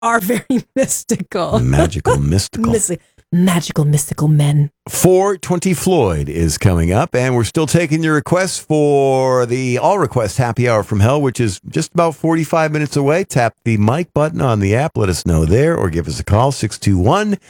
are very mystical. Magical, mystical. Magical, mystical men. 420 Floyd is coming up, and we're still taking your requests for the All Request Happy Hour from Hell, which is just about 45 minutes away. Tap the mic button on the app. Let us know there, or give us a call, 621